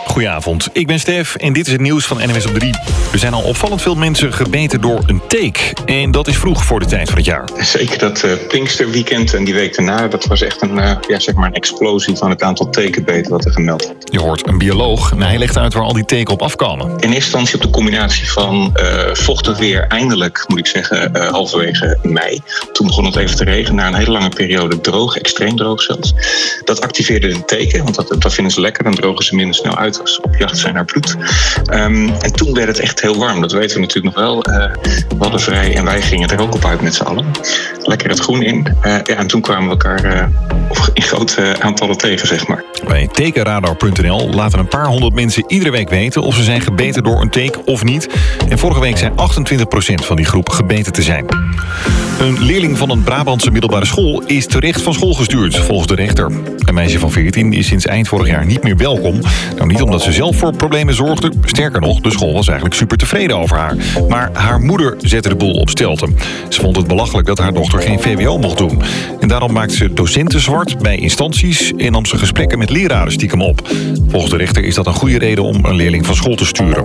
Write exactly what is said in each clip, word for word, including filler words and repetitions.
Goedenavond, ik ben Stef en dit is het nieuws van N M S op drie. Er zijn al opvallend veel mensen gebeten door een teek. En dat is vroeg voor de tijd van het jaar. Zeker dat uh, Pinksterweekend en die week daarna, dat was echt een, uh, ja, zeg maar een explosie van het aantal tekenbeten wat er gemeld werd. Je hoort een bioloog en hij legt uit waar al die teken op afkomen. In eerste instantie op de combinatie van uh, vochtig weer, eindelijk moet ik zeggen, uh, halverwege mei. Toen begon het even te regenen, na een hele lange periode droog, extreem droog zelfs. Dat activeerde de teken, want dat, dat vinden ze lekker, dan drogen ze minder snel uit als ze op jacht zijn naar bloed. Um, en toen werd het echt heel warm, dat weten we natuurlijk nog wel. Uh, we hadden vrij en wij gingen er ook op uit met z'n allen. Lekker het groen in. Uh, ja, en toen kwamen we elkaar uh, in grote aantallen tegen, zeg maar. Bij tekenradar punt n l laten een paar honderd mensen iedere week weten of ze zijn gebeten door een teek of niet. En vorige week zei achtentwintig procent van die groep gebeten te zijn. Een leerling van een Brabantse middelbare school is terecht van school gestuurd, volgens de rechter. Een meisje van veertien is sinds eind vorig jaar niet meer welkom. Nou, niet omdat ze zelf voor problemen zorgde. Sterker nog, de school was eigenlijk super tevreden over haar. Maar haar moeder zette de boel op stelten. Ze vond het belachelijk dat haar dochter geen V W O mocht doen. En daarom maakte ze docenten zwart bij instanties en nam ze gesprekken met leraren stiekem op. Volgens de rechter is dat een goede reden om een leerling van school te sturen.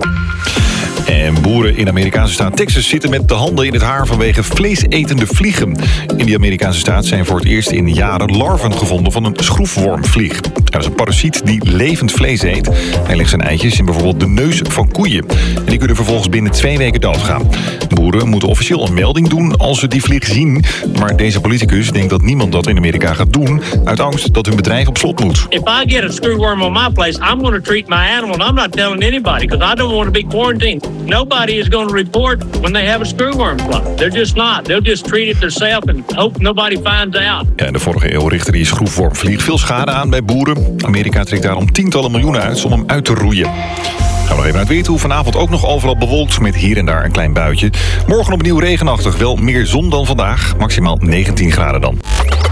En boeren in de Amerikaanse staat Texas zitten met de handen in het haar vanwege vleesetende vliegen. In die Amerikaanse staat zijn voor het eerst in jaren larven gevonden van een schroefwormvlieg. Dat is een parasiet die levend vlees eet. Hij legt zijn eitjes in bijvoorbeeld de neus van koeien. En die kunnen vervolgens binnen twee weken doodgaan. Boeren moeten officieel een melding doen als ze die vlieg zien. Maar deze politicus denkt dat niemand dat in Amerika gaat doen, uit angst dat hun bedrijf op slot moet. If I get a screwworm on my place, I'm going to treat my animal and I'm not telling anybody because I don't want to be quarantined. Nobody is going to report when they have a screwworm fly. They're just not. They'll just treat it themselves and hope nobody finds out. Ja, in de vorige eeuw richtte die schroefwormvlieg veel schade aan bij boeren. Amerika trekt daarom tientallen miljoenen uit om hem uit te roeien. Gaan we nog even naar het weer toe. Vanavond ook nog overal bewolkt met hier en daar een klein buitje. Morgen opnieuw regenachtig. Wel meer zon dan vandaag. Maximaal negentien graden dan.